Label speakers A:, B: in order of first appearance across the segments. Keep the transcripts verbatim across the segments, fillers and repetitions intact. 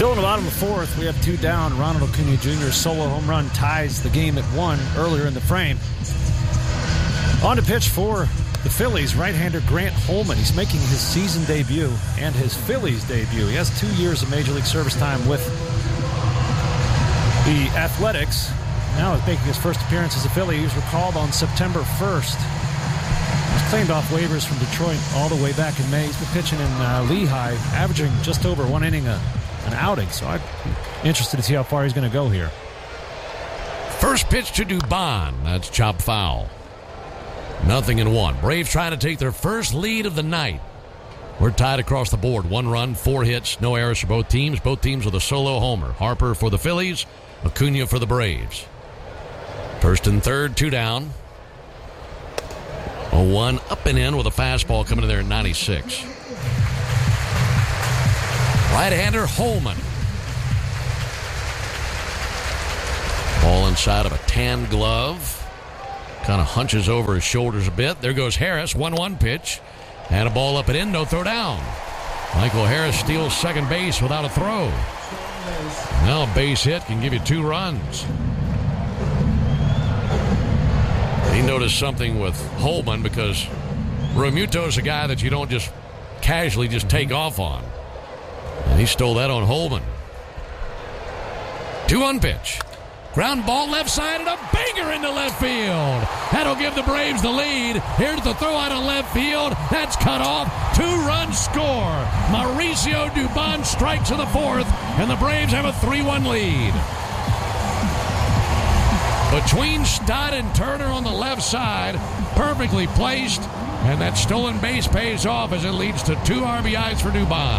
A: Still in the bottom of the fourth, we have two down. Ronald Acuna Junior's solo home run ties the game at one earlier in the frame. On to pitch for the Phillies, right-hander Grant Holman. He's making his season debut and his Phillies debut. He has two years of Major League service time with the Athletics. Now he's making his first appearance as a Philly. He was recalled on September first. He was claimed off waivers from Detroit all the way back in May. He's been pitching in uh, Lehigh, averaging just over one inning a, an outing. So I'm interested to see how far he's going to go here.
B: First pitch to Dubon. That's chopped foul. Nothing in one. Braves trying to take their first lead of the night. We're tied across the board. One run, four hits, no errors for both teams. Both teams with a solo homer. Harper for the Phillies, Acuna for the Braves. First and third, two down. A one up and in with a fastball coming in there at ninety-six. Right-hander Holman. Ball inside of a tan glove. Kind of hunches over his shoulders a bit. There goes Harris. one one pitch. And a ball up and in. No throw down. Michael Harris steals second base without a throw. Now a base hit can give you two runs. He noticed something with Holman because Realmuto's a guy that you don't just casually just take off on. And he stole that on Holman. two one pitch. Ground ball left side and a banger into left field. That'll give the Braves the lead. Here's the throw out of left field. That's cut off. Two-run score. Mauricio Dubon strikes in the fourth, and the Braves have a three one lead. Between Stott and Turner on the left side, perfectly placed, and that stolen base pays off as it leads to two R B Is for Dubon.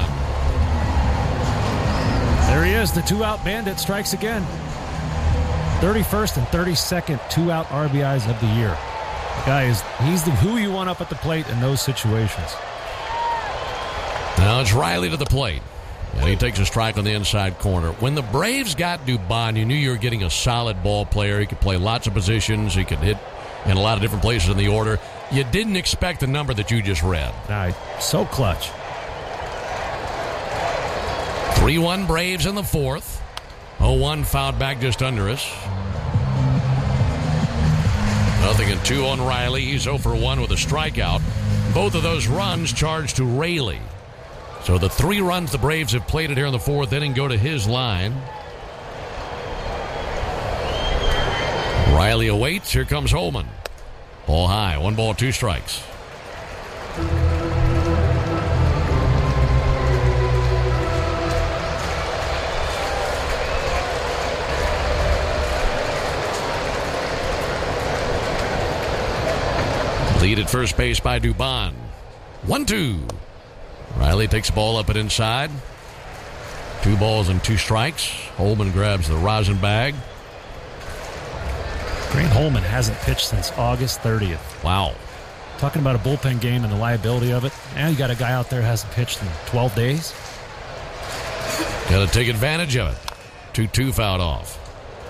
A: There he is, the two-out bandit strikes again. thirty-first and thirty-second two-out R B Is of the year. The guy is, he's the who you want up at the plate in those situations.
B: Now it's Riley to the plate. And he takes a strike on the inside corner. When the Braves got Dubon, you knew you were getting a solid ball player. He could play lots of positions. He could hit in a lot of different places in the order. You didn't expect the number that you just read.
A: Nah, so clutch.
B: three one Braves in the fourth. oh one fouled back just under us. Nothing in two on Riley. He's oh for one with a strikeout. Both of those runs charged to Raley. So the three runs the Braves have played it here in the fourth inning go to his line. Riley awaits. Here comes Holman. Ball high. One ball, two strikes. Lead at first base by Dubon. one two. Riley takes the ball up and inside. Two balls and two strikes. Holman grabs the rosin bag.
A: Grant Holman hasn't pitched since August thirtieth.
B: Wow.
A: Talking about a bullpen game and the liability of it. Now you got a guy out there who hasn't pitched in twelve days.
B: Got to take advantage of it. two two fouled off.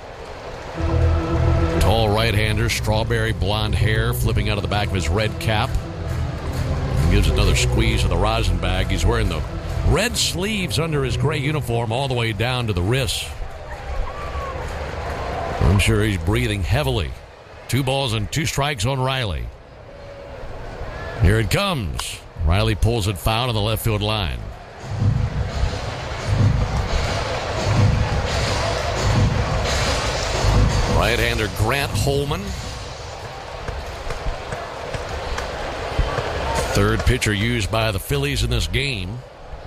B: Tall right-hander, strawberry blonde hair flipping out of the back of his red cap. He gives another squeeze of the rosin bag. He's wearing the red sleeves under his gray uniform all the way down to the wrists. I'm sure he's breathing heavily. Two balls and two strikes on Riley. Here it comes. Riley pulls it foul on the left field line. Right-hander Grant Holman. Third pitcher used by the Phillies in this game.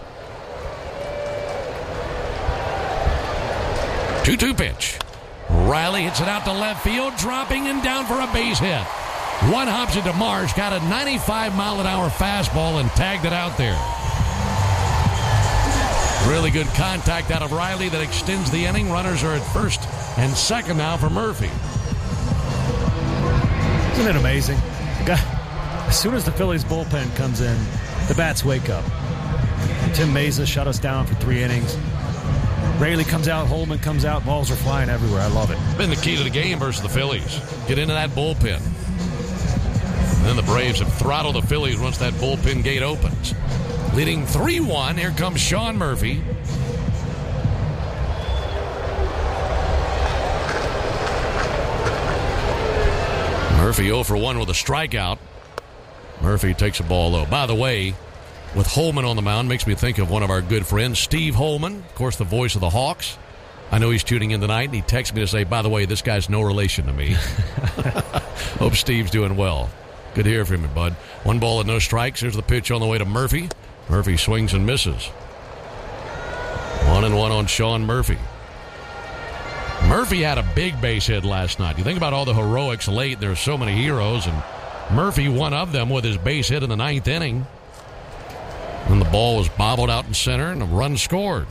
B: two two pitch. Riley hits it out to left field, dropping and down for a base hit. One hops into Marsh, got a ninety-five mile an hour fastball and tagged it out there. Really good contact out of Riley that extends the inning. Runners are at first and second now for Murphy.
A: Isn't it amazing? As soon as the Phillies bullpen comes in, the bats wake up. Tim Mesa shut us down for three innings. Raley comes out, Holman comes out, balls are flying everywhere. I love it.
B: Been the key to the game versus the Phillies. Get into that bullpen. And then the Braves have throttled the Phillies once that bullpen gate opens. Leading three one, here comes Sean Murphy. Murphy oh for one with a strikeout. Murphy takes a ball low. By the way, with Holman on the mound, makes me think of one of our good friends, Steve Holman, of course, the voice of the Hawks. I know he's tuning in tonight, and he texted me to say, by the way, this guy's no relation to me. Hope Steve's doing well. Good to hear from him, bud. One ball and no strikes. Here's the pitch on the way to Murphy. Murphy swings and misses. One and one on Sean Murphy. Murphy had a big base hit last night. You think about all the heroics late. There are so many heroes, and Murphy one of them with his base hit in the ninth inning. And the ball was bobbled out in center, and a run scored.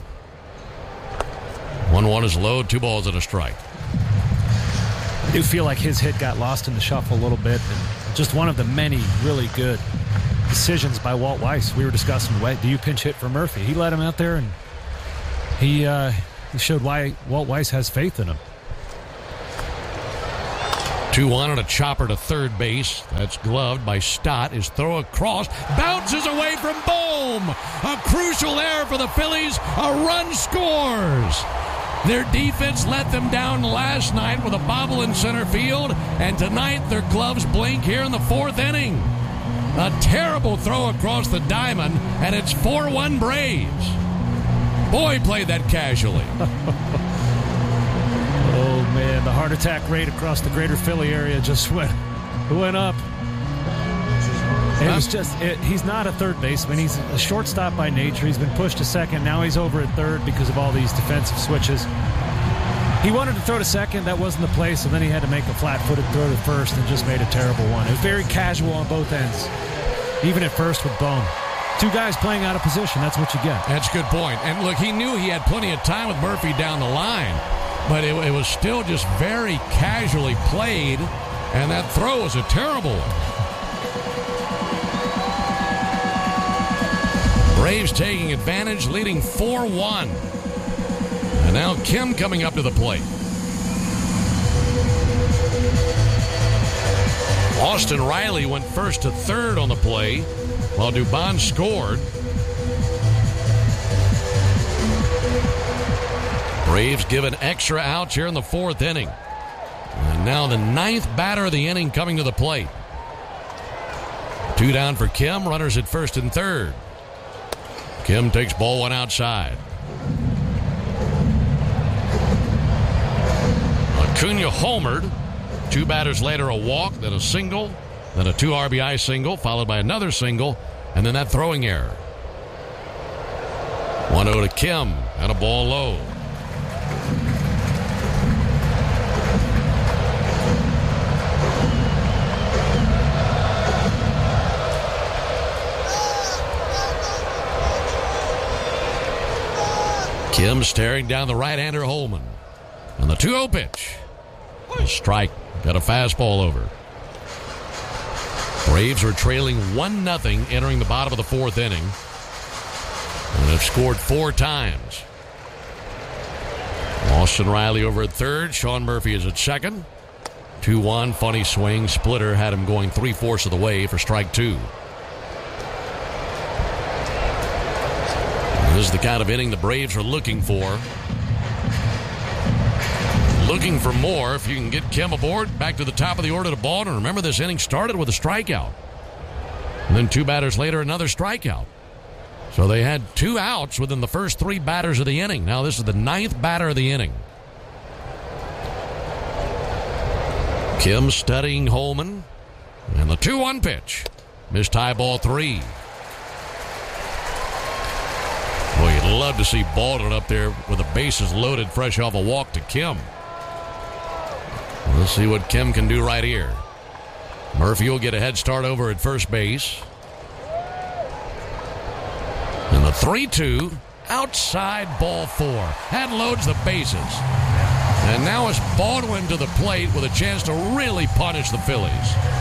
B: one one is low, two balls and a strike.
A: I do feel like his hit got lost in the shuffle a little bit. And just one of the many really good decisions by Walt Weiss. We were discussing, do you pinch hit for Murphy? He let him out there, and he, uh, he showed why Walt Weiss has faith in him.
B: two one and a chopper to third base. That's gloved by Stott. His throw across. Bounces away from Bohm. A crucial error for the Phillies. A run scores. Their defense let them down last night with a bobble in center field. And tonight their gloves blink here in the fourth inning. A terrible throw across the diamond. And it's four one Braves. Boy, he played that casually.
A: Oh, man, the heart attack rate across the greater Philly area just went, went up. It was just, it, he's not a third baseman. He's a shortstop by nature. He's been pushed to second. Now he's over at third because of all these defensive switches. He wanted to throw to second. That wasn't the play, so then he had to make a flat-footed throw to first and just made a terrible one. It was very casual on both ends, even at first with Bohm. Two guys playing out of position. That's what you get.
B: That's a good point. And, look, he knew he had plenty of time with Murphy down the line. But it, it was still just very casually played, and that throw was a terrible one. Braves taking advantage, leading four one. And now Kim coming up to the plate. Austin Riley went first to third on the play, while Dubon scored. Braves given extra outs here in the fourth inning. And now the ninth batter of the inning coming to the plate. Two down for Kim, runners at first and third. Kim takes ball one outside. Acuna homered. Two batters later, a walk, then a single, then a two R B I single, followed by another single, and then that throwing error. one oh to Kim, and a ball low. Kim staring down the right-hander Holman. And the two oh pitch. A strike. Got a fastball over. Braves are trailing one nothing entering the bottom of the fourth inning. And have scored four times. Austin Riley over at third. Sean Murphy is at second. two one. Funny swing. Splitter had him going three-fourths of the way for strike two. This is the kind of inning the Braves are looking for. Looking for more. If you can get Kim aboard, back to the top of the order to Baldwin. And remember, this inning started with a strikeout. And then two batters later, another strikeout. So they had two outs within the first three batters of the inning. Now this is the ninth batter of the inning. Kim studying Holman. And the two one pitch. Missed high ball three. Boy, you'd love to see Baldwin up there with the bases loaded, fresh off a walk to Kim. Let's see what Kim can do right here. Murphy will get a head start over at first base. And the three two, outside ball four. That loads the bases. And now it's Baldwin to the plate with a chance to really punish the Phillies.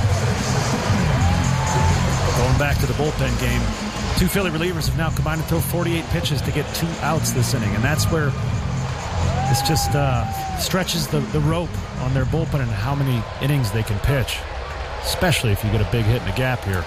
A: Going back to the bullpen game. Two Philly relievers have now combined to throw forty-eight pitches to get two outs this inning. And that's where this just uh, stretches the, the rope on their bullpen and how many innings they can pitch, especially if you get a big hit in the gap here.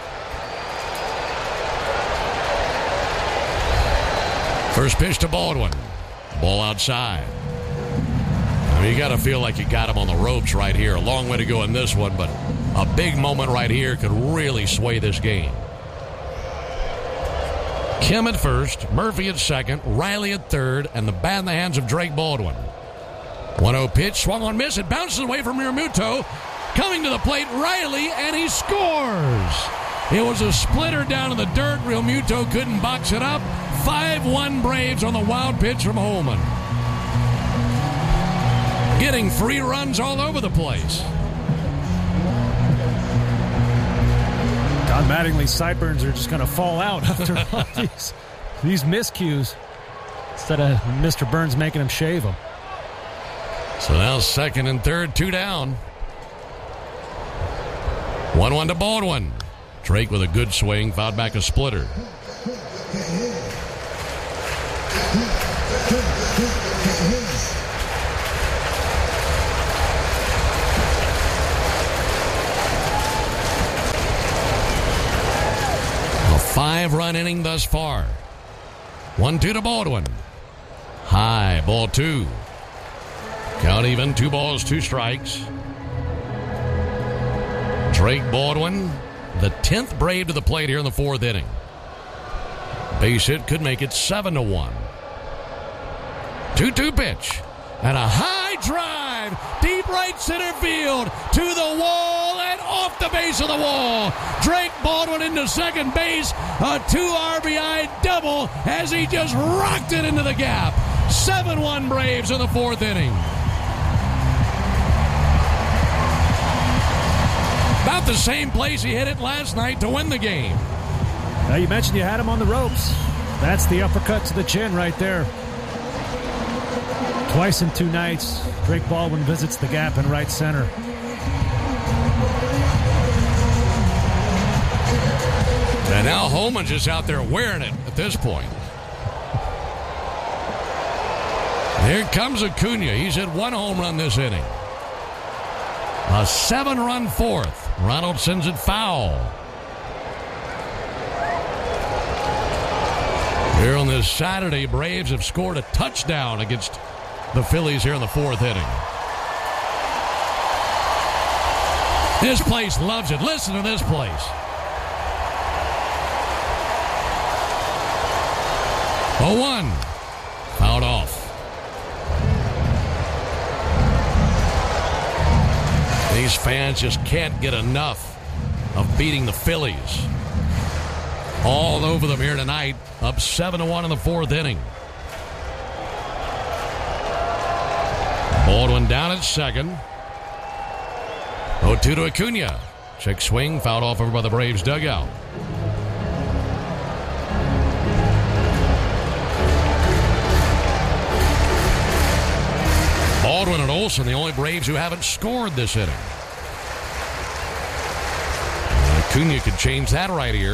B: First pitch to Baldwin. Ball outside. I mean, you got to feel like you got him on the ropes right here. A long way to go in this one, but a big moment right here could really sway this game. Kim at first, Murphy at second, Riley at third, and the bat in the hands of Drake Baldwin. one oh pitch, swung on, miss. It bounces away from Realmuto. Coming to the plate, Riley, and he scores. It was a splitter down in the dirt. Realmuto couldn't box it up. five one Braves on the wild pitch from Holman. Getting free runs all over the place.
A: Don Mattingly's sideburns are just going to fall out after all these, these miscues instead of Mister Burns making him shave them.
B: So now second and third, two down. one one to Baldwin. Drake with a good swing, fouled back a splitter. A five-run inning thus far. one two to Baldwin. High, ball two. Count even, two balls, two strikes. Drake Baldwin, the tenth Brave to the plate here in the fourth inning. Base hit could make it seven to one. two two pitch. And a high drive. Deep right center field. To the wall and off the base of the wall. Drake Baldwin into second base. A two R B I double as he just rocked it into the gap. seven one Braves in the fourth inning. About the same place he hit it last night to win the game.
A: Now you mentioned you had him on the ropes. That's the uppercut to the chin right there. Twice in two nights, Drake Baldwin visits the gap in right center.
B: And now Holman's just out there wearing it at this point. Here comes Acuna. He's hit one home run this inning. A seven-run fourth. Ronald sends it foul. Here on this Saturday, Braves have scored a touchdown against the Phillies here in the fourth inning. This place loves it. Listen to this place. oh one. Fouled off. These fans just can't get enough of beating the Phillies. All over them here tonight, up seven to one in the fourth inning. Baldwin down at second. oh two to Acuna. Check swing, fouled off over by the Braves dugout. Baldwin and Olsen, the only Braves who haven't scored this inning. Acuna could change that right here.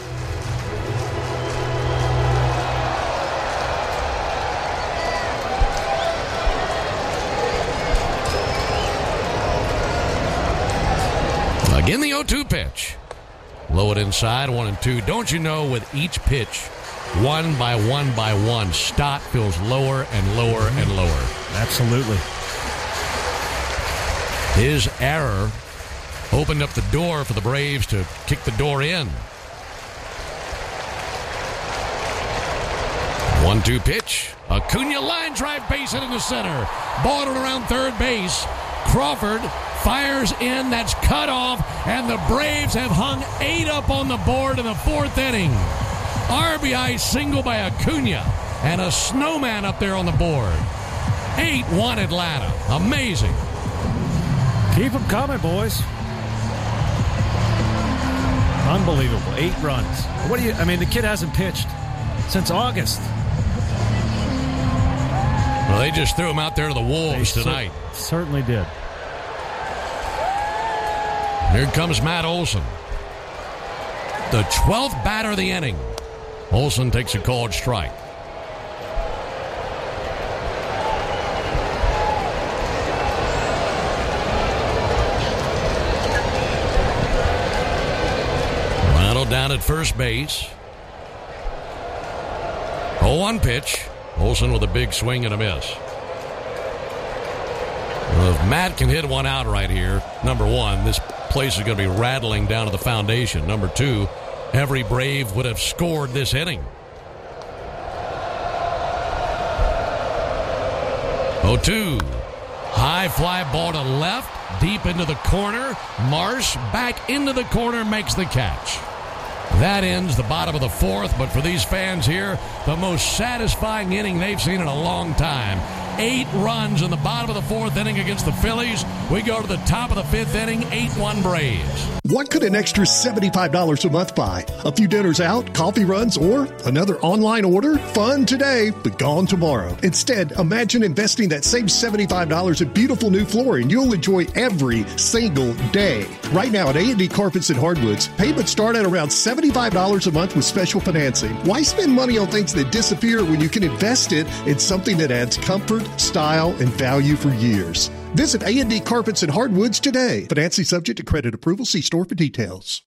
B: Again, the oh two pitch. Low it inside, one and two. Don't you know, with each pitch, one by one by one, Stott feels lower and lower and lower.
A: Absolutely.
B: His error opened up the door for the Braves to kick the door in. one two pitch. Acuna line drive, base hit in the center. Baldwin around third base. Crawford fires in. That's cut off. And the Braves have hung eight up on the board in the fourth inning. R B I single by Acuna. And a snowman up there on the board. eight one Atlanta. Amazing.
A: Keep them coming, boys. Unbelievable. Eight runs. What do you, I mean, the kid hasn't pitched since August.
B: Well, they just threw him out there to the Wolves
A: they
B: tonight.
A: Cer- certainly did.
B: Here comes Matt Olson. The twelfth batter of the inning. Olson takes a called strike. Ronald down at first base. oh one pitch. Olson with a big swing and a miss. Well, if Matt can hit one out right here, number one, this place is going to be rattling down to the foundation. Number two, every Brave would have scored this inning. oh two. High fly ball to left, deep into the corner. Marsh back into the corner, makes the catch. That ends the bottom of the fourth, but for these fans here, the most satisfying inning they've seen in a long time. Eight runs in the bottom of the fourth inning against the Phillies. We go to the top of the fifth inning, eight one Braves.
C: What could an extra seventy-five dollars a month buy? A few dinners out, coffee runs, or another online order? Fun today, but gone tomorrow. Instead, imagine investing that same seventy-five dollars in beautiful new flooring you'll enjoy every single day. Right now at A and D Carpets and Hardwoods, payments start at around seventy-five dollars a month with special financing. Why spend money on things that disappear when you can invest it in something that adds comfort, style, and value for years? Visit A and D Carpets and Hardwoods today. Financing subject to credit approval. See store for details.